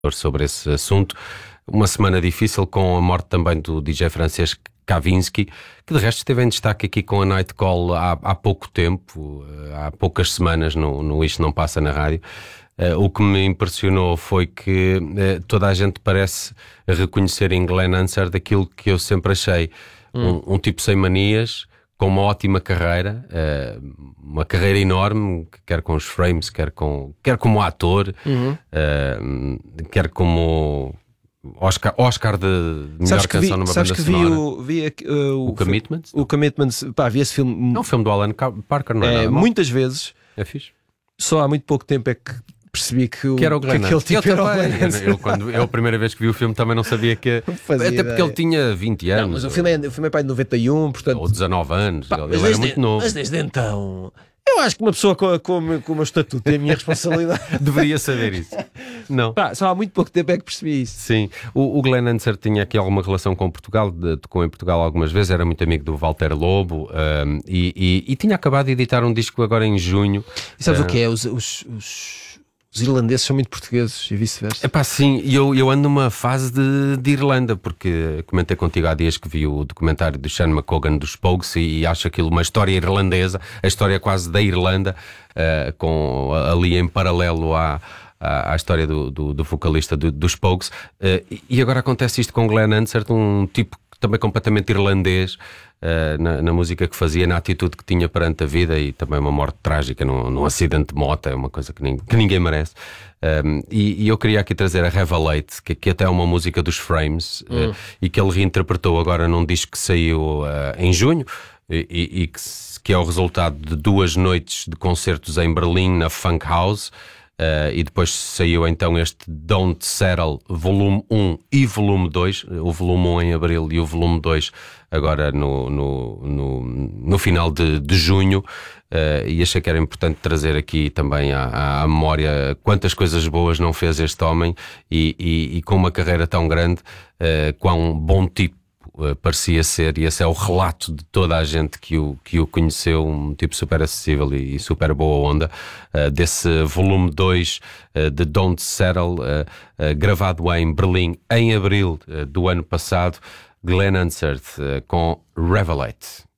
sobre esse assunto. Uma semana difícil com a morte também do DJ francês Kavinsky, que de resto esteve em destaque aqui com a Night Call há pouco tempo, há poucas semanas no Isto Não Passa na Rádio. O que me impressionou foi que toda a gente parece reconhecer em Glenn Hansard aquilo que eu sempre achei, um tipo sem manias, com uma ótima carreira, uma carreira enorme, quer com os Frames, quer como ator, quer como Oscar de melhor canção numa banda sonora. Sabes que vi o Commitments? O Commitments, pá, vi esse filme. Não, o filme do Alan Parker, não é nada mal. Muitas vezes. É fixe. Só há muito pouco tempo é que percebi que era o Glenn. aquele tipo eu era também. o Glenn. Eu a primeira vez que vi o filme também não sabia que... Até porque ele tinha 20 anos. Não, mas o filme é pai de 91, portanto... Ou 19 anos. Pá, ele era muito novo. Mas desde então... Eu acho que uma pessoa com o meu estatuto tem a minha responsabilidade. Deveria saber isso. Não. Pá, só há muito pouco tempo é que percebi isso. Sim. O Glenn Hansard tinha aqui alguma relação com Portugal, tocou em Portugal algumas vezes, era muito amigo do Walter Lobo, e tinha acabado de editar um disco agora em junho. E sabes o que é? Os irlandeses são muito portugueses e vice-versa. Epá, sim, eu ando numa fase de Irlanda, porque comentei contigo há dias que vi o documentário do Sean McCogan dos Pogues e acho aquilo uma história irlandesa, a história quase da Irlanda, com ali em paralelo à história do vocalista dos Pogues, e agora acontece isto com Glenn Hansard, um tipo também completamente irlandês, na música que fazia, na atitude que tinha perante a vida, e também uma morte trágica num acidente de moto, é uma coisa que ninguém merece. E eu queria aqui trazer a Revelate, que até é uma música dos Frames, e que ele reinterpretou agora num disco que saiu em junho, e que é o resultado de 2 noites de concertos em Berlim, na Funk House. E depois saiu então este Don't Settle volume 1 e volume 2, o volume 1 em abril e o volume 2 agora no final de junho, e achei que era importante trazer aqui também à memória quantas coisas boas não fez este homem, e com uma carreira tão grande, quão bom tipo parecia ser, e esse é o relato de toda a gente que o conheceu, um tipo super acessível e super boa onda, desse volume 2 de Don't Settle, gravado em Berlim em abril do ano passado. Glenn Hansard com Revelate.